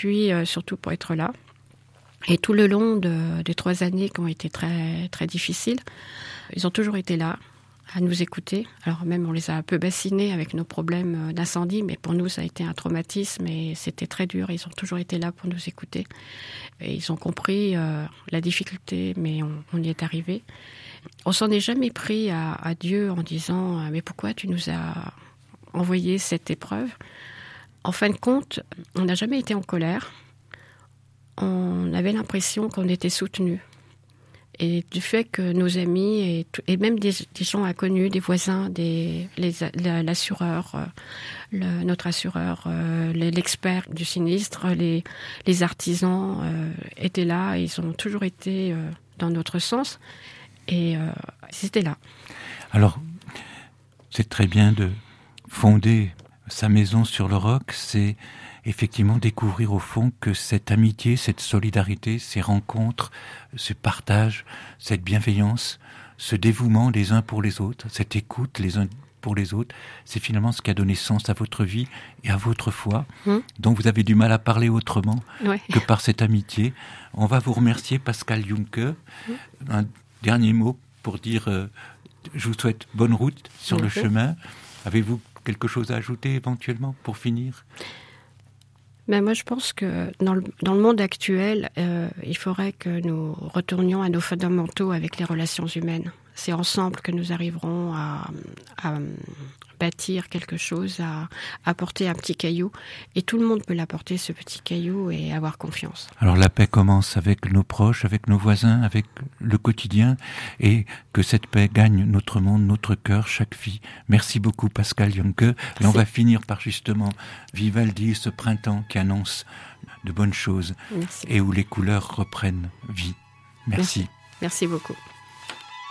puis surtout pour être là. Et tout le long des 3 années qui ont été très, très difficiles, ils ont toujours été là, à nous écouter. Alors même, on les a un peu bassinés avec nos problèmes d'incendie, mais pour nous, ça a été un traumatisme et c'était très dur. Ils ont toujours été là pour nous écouter. Et ils ont compris la difficulté, mais on y est arrivé. On s'en est jamais pris à Dieu en disant « Mais pourquoi tu nous as envoyé cette épreuve ?» En fin de compte, on n'a jamais été en colère. On avait l'impression qu'on était soutenus. Et du fait que nos amis et même des gens inconnus, des voisins, l'assureur, notre assureur, l'expert du sinistre, les artisans étaient là. Ils ont toujours été dans notre sens et c'était là. Alors, c'est très bien de fonder sa maison sur le roc, c'est effectivement découvrir au fond que cette amitié, cette solidarité, ces rencontres, ce partage, cette bienveillance, ce dévouement les uns pour les autres, cette écoute les uns pour les autres, c'est finalement ce qui a donné sens à votre vie et à votre foi, dont vous avez du mal à parler autrement que par cette amitié. On va vous remercier, Pascale Juncker. Un dernier mot pour dire je vous souhaite bonne route sur le chemin. Avez-vous quelque chose à ajouter éventuellement pour finir ? Ben moi, je pense que dans le monde actuel, il faudrait que nous retournions à nos fondamentaux avec les relations humaines. C'est ensemble que nous arriverons à bâtir quelque chose, à apporter un petit caillou. Et tout le monde peut l'apporter, ce petit caillou, et avoir confiance. Alors la paix commence avec nos proches, avec nos voisins, avec le quotidien, et que cette paix gagne notre monde, notre cœur, chaque vie. Merci beaucoup, Pascale Juncker. Et on va finir par justement Vivaldi, ce printemps qui annonce de bonnes choses. Merci. Et où les couleurs reprennent vie. Merci. Merci beaucoup.